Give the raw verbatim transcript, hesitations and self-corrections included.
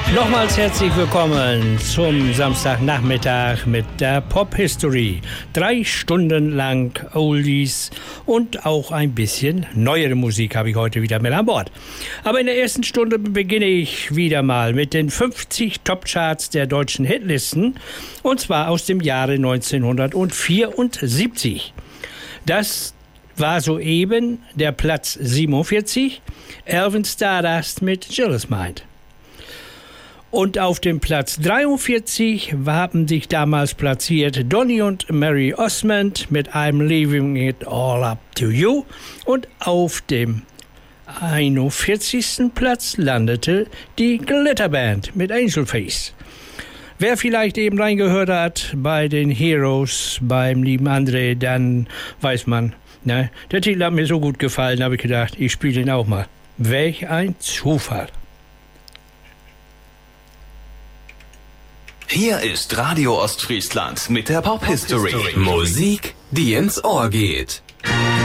Nochmals herzlich willkommen zum Samstagnachmittag mit der Pop History. Drei Stunden lang Oldies und auch ein bisschen neuere Musik habe ich heute wieder mit an Bord. Aber in der ersten Stunde beginne ich wieder mal mit den fünfzig Topcharts der deutschen Hitlisten, und zwar aus dem Jahre neunzehnhundertvierundsiebzig. Das war soeben der Platz siebenundvierzig, Alvin Stardust mit Jealous Mind. Und auf dem Platz dreiundvierzig haben sich damals platziert Donny und Mary Osmond mit I'm Leaving It All Up to You. Und auf dem einundvierzigsten Platz landete die Glitterband mit Angel Face. Wer vielleicht eben reingehört hat bei den Heroes, beim lieben André, dann weiß man, ne, der Titel hat mir so gut gefallen, habe ich gedacht, ich spiele den auch mal. Welch ein Zufall. Hier ist Radio Ostfriesland mit der Pop History. Musik, die ins Ohr geht.